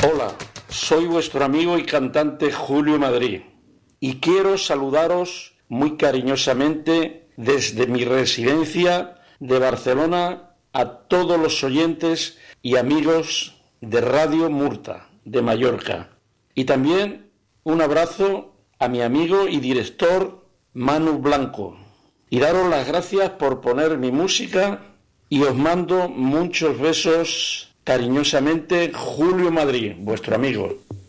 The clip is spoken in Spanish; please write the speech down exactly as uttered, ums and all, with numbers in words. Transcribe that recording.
Hola, soy vuestro amigo y cantante Julio Madrid y quiero saludaros muy cariñosamente desde mi residencia de Barcelona a todos los oyentes y amigos de Radio Murta de Mallorca. Y también un abrazo a mi amigo y director Manu Blanco. Y daros las gracias por poner mi música y os mando muchos besos cariñosamente, Julio Madrid, vuestro amigo.